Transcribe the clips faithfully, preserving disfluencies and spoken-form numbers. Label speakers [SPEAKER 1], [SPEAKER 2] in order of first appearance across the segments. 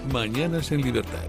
[SPEAKER 1] Mañanas en Libertad.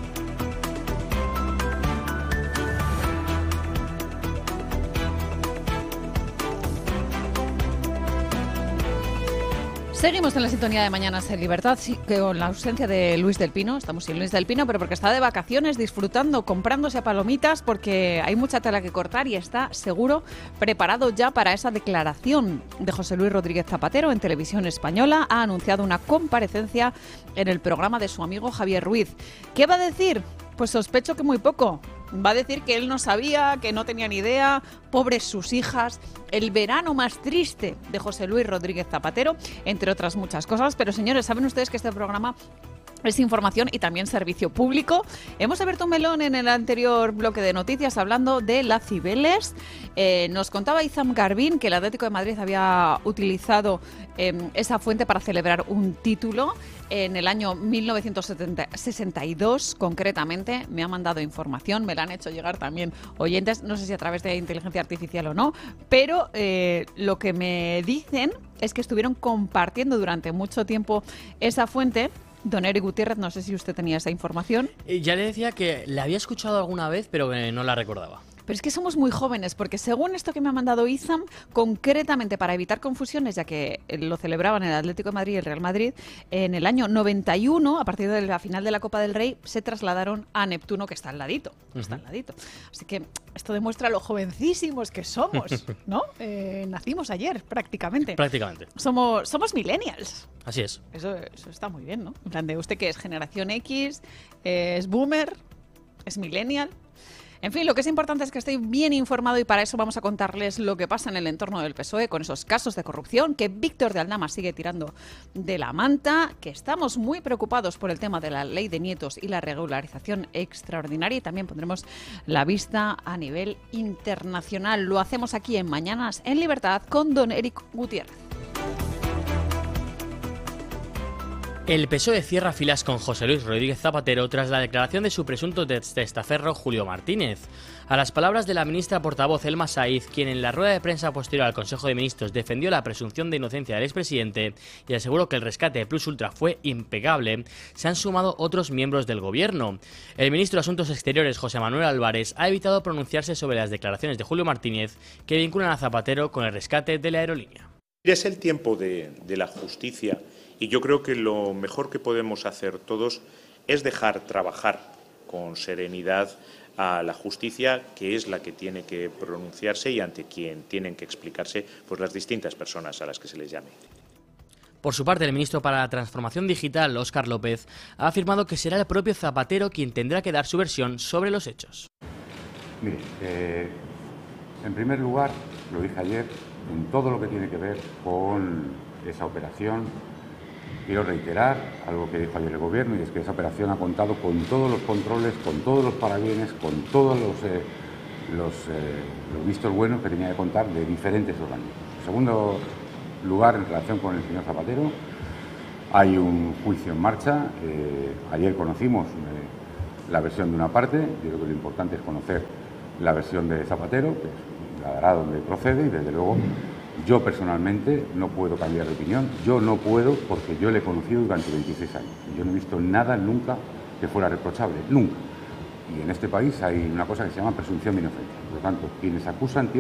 [SPEAKER 2] Seguimos en la sintonía de Mañanas en Libertad, sí, con la ausencia de Luis del Pino. Estamos sin Luis del Pino, pero porque está de vacaciones, disfrutando, comprándose palomitas, porque hay mucha tela que cortar y está seguro preparado ya para esa declaración de José Luis Rodríguez Zapatero en Televisión Española. Ha anunciado una comparecencia en el programa de su amigo Javier Ruiz. ¿Qué va a decir? Pues sospecho que muy poco. Va a decir que él no sabía, que no tenía ni idea, pobres sus hijas, el verano más triste de José Luis Rodríguez Zapatero, entre otras muchas cosas. Pero señores, ¿saben ustedes que este programa es información y también servicio público? Hemos abierto un melón en el anterior bloque de noticias hablando de la Cibeles. Eh, nos contaba Izam Garbín que el Atlético de Madrid había utilizado eh, esa fuente para celebrar un título en el año mil novecientos sesenta y dos, concretamente. Me ha mandado información, me la han hecho llegar también oyentes, no sé si a través de inteligencia artificial o no, pero eh, lo que me dicen es que estuvieron compartiendo durante mucho tiempo esa fuente. Don Eric Gutiérrez, no sé si usted tenía esa información.
[SPEAKER 3] Eh, ya le decía que la había escuchado alguna vez, pero que no la recordaba.
[SPEAKER 2] Pero es que somos muy jóvenes, porque según esto que me ha mandado Izam, concretamente para evitar confusiones, ya que lo celebraban el Atlético de Madrid y el Real Madrid, en el año noventa y uno, a partir de la final de la Copa del Rey, se trasladaron a Neptuno, que está al ladito. Uh-huh. Está al ladito. Así que esto demuestra lo jovencísimos que somos, ¿no? Eh, nacimos ayer, prácticamente.
[SPEAKER 3] Prácticamente.
[SPEAKER 2] Somos, somos millennials.
[SPEAKER 3] Así es.
[SPEAKER 2] Eso, eso está muy bien, ¿no? En plan de usted que es generación X, eh, es boomer, es millennial. En fin, lo que es importante es que estéis bien informado y para eso vamos a contarles lo que pasa en el entorno del P S O E con esos casos de corrupción, que Víctor de Aldama sigue tirando de la manta, que estamos muy preocupados por el tema de la ley de nietos y la regularización extraordinaria, y también pondremos la vista a nivel internacional. Lo hacemos aquí en Mañanas en Libertad con don Eric Gutiérrez.
[SPEAKER 3] El P S O E cierra filas con José Luis Rodríguez Zapatero tras la declaración de su presunto testaferro Julio Martínez. A las palabras de la ministra portavoz Elma Saiz, quien en la rueda de prensa posterior al Consejo de Ministros defendió la presunción de inocencia del expresidente y aseguró que el rescate de Plus Ultra fue impecable, se han sumado otros miembros del gobierno. El ministro de Asuntos Exteriores, José Manuel Álvarez, ha evitado pronunciarse sobre las declaraciones de Julio Martínez que vinculan a Zapatero con el rescate de la aerolínea.
[SPEAKER 4] Es el tiempo de, de la justicia. Y yo creo que lo mejor que podemos hacer todos es dejar trabajar con serenidad a la justicia, que es la que tiene que pronunciarse y ante quien tienen que explicarse pues, las distintas personas a las que se les llame.
[SPEAKER 3] Por su parte, el ministro para la Transformación Digital, Óscar López, ha afirmado que será el propio Zapatero quien tendrá que dar su versión sobre los hechos.
[SPEAKER 5] Mire, eh, en primer lugar, lo dije ayer, en todo lo que tiene que ver con esa operación, quiero reiterar algo que dijo ayer el Gobierno, y es que esa operación ha contado con todos los controles, con todos los parabienes, con todos los, eh, los, eh, los vistos buenos que tenía que contar de diferentes organismos. En segundo lugar, en relación con el señor Zapatero, hay un juicio en marcha. Eh, ayer conocimos eh, la versión de una parte. Yo creo que lo importante es conocer la versión de Zapatero, que es, la dará donde procede, y desde luego yo personalmente no puedo cambiar de opinión. Yo no puedo, porque yo le he conocido durante veintiséis años. Y yo no he visto nada nunca que fuera reprochable, nunca. Y en este país hay una cosa que se llama presunción de inocencia. Por lo tanto, quienes acusan